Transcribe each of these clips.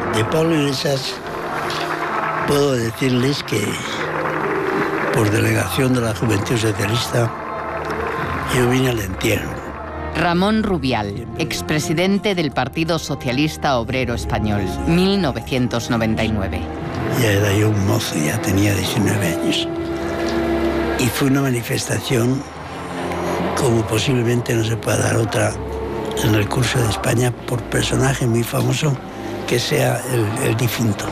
De Pablo Iglesias puedo decirles que por delegación de la Juventud Socialista yo vine al entierro. Ramón Rubial, expresidente del Partido Socialista Obrero Español, 1999. Ya era yo un mozo, ya tenía 19 años. Y fue una manifestación como posiblemente no se pueda dar otra en el curso de España por personaje muy famoso que sea el difunto.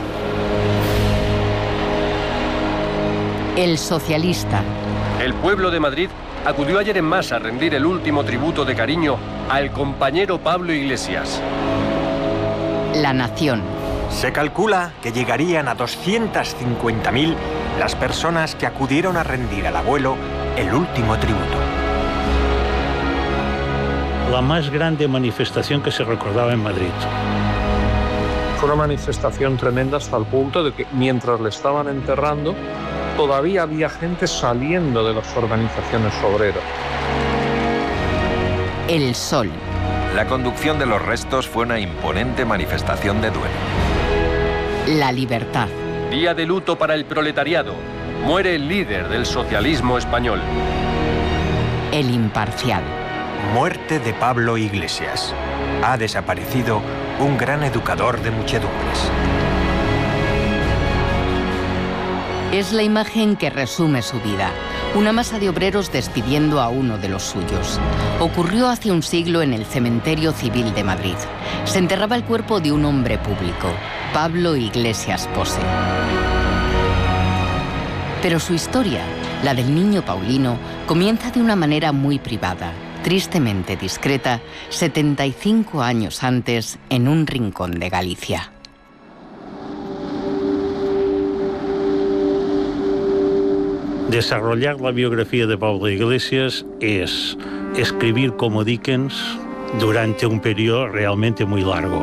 El socialista. El pueblo de Madrid acudió ayer en masa a rendir el último tributo de cariño al compañero Pablo Iglesias. La nación. Se calcula que llegarían a 250.000 las personas que acudieron a rendir al abuelo el último tributo. La más grande manifestación que se recordaba en Madrid. Fue una manifestación tremenda hasta el punto de que mientras le estaban enterrando, todavía había gente saliendo de las organizaciones obreras. El sol. La conducción de los restos fue una imponente manifestación de duelo. La libertad. Día de luto para el proletariado. Muere el líder del socialismo español. El imparcial. Muerte de Pablo Iglesias. Ha desaparecido un gran educador de muchedumbres. Es la imagen que resume su vida. Una masa de obreros despidiendo a uno de los suyos. Ocurrió hace un siglo en el Cementerio Civil de Madrid. Se enterraba el cuerpo de un hombre público, Pablo Iglesias Pose. Pero su historia, la del niño Paulino, comienza de una manera muy privada, tristemente discreta, 75 años antes, en un rincón de Galicia. Desarrollar la biografía de Pablo Iglesias es escribir como Dickens durante un periodo realmente muy largo.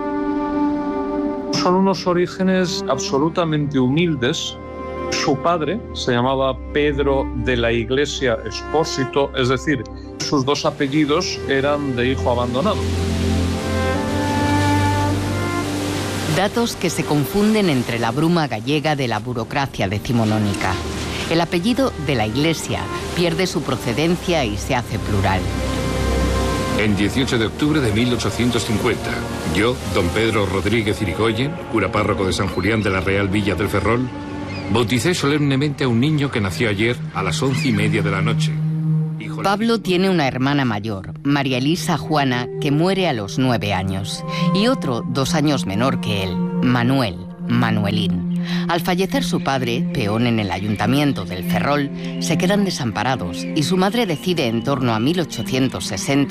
Son unos orígenes absolutamente humildes. Su padre se llamaba Pedro de la Iglesia Expósito, es decir, sus dos apellidos eran de hijo abandonado. Datos que se confunden entre la bruma gallega de la burocracia decimonónica. El apellido de la Iglesia pierde su procedencia y se hace plural. En 18 de octubre de 1850, yo, don Pedro Rodríguez Irigoyen, cura párroco de San Julián de la Real Villa del Ferrol, bauticé solemnemente a un niño que nació ayer a las 11:30 de la noche. Pablo tiene una hermana mayor, María Elisa Juana, que muere a los 9 años, y otro 2 años menor que él, Manuel, Manuelín. Al fallecer su padre, peón en el ayuntamiento del Ferrol, se quedan desamparados y su madre decide en torno a 1860